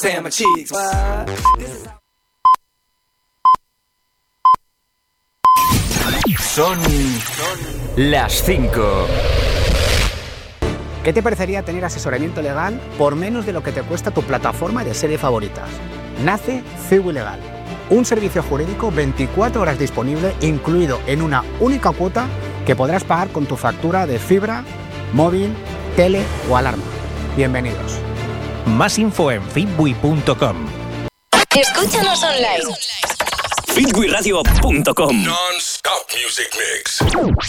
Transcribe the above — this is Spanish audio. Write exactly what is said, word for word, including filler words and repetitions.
Damn my cheeks. Son las cinco. ¿Qué te parecería tener asesoramiento legal por menos de lo que te cuesta tu plataforma de serie favoritas? Nace Ciwi Legal, un servicio jurídico veinticuatro horas disponible, incluido en una única cuota que podrás pagar con tu factura de fibra, móvil, tele o alarma. Bienvenidos. Más info en fitwi punto com. Escúchanos online. fitwi radio punto com. Non-stop music mix.